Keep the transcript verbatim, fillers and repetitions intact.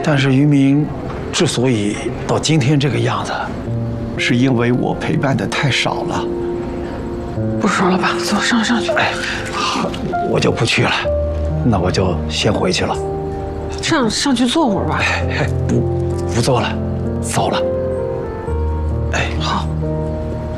但是于明之所以到今天这个样子，是因为我陪伴的太少了。 不说了吧，走上上去。 哎，好，我就不去了，那我就先回去了。 上上去坐会儿吧。 哎哎，不不坐了，走了。哎， 好。